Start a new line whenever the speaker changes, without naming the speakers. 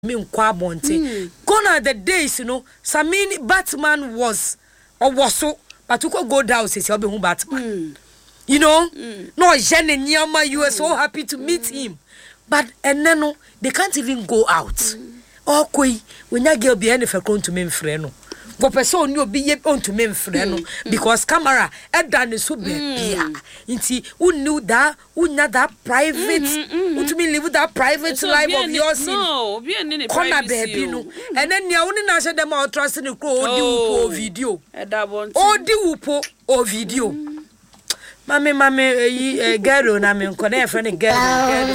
me nkwa bonte gone are the days Samini Batman was so but you could go down say you be who Batman no Jenny Nyama you were so happy to meet him but and then they can't even go out koi when you girl be any for come to me friend go person you be on to me friend because camera done so be nti knew that that private to me live that private life of yours no be any private baby no and then you only na say them out trust in ko video o video mame girl na me nko na e friend girl